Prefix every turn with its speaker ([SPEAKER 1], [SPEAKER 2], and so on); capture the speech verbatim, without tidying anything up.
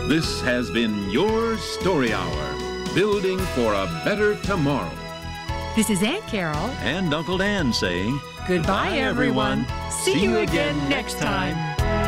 [SPEAKER 1] This has been your Story Hour, building for a better tomorrow.
[SPEAKER 2] This is Aunt Carol
[SPEAKER 1] And Uncle Dan saying,
[SPEAKER 2] goodbye, everyone. See you again next time.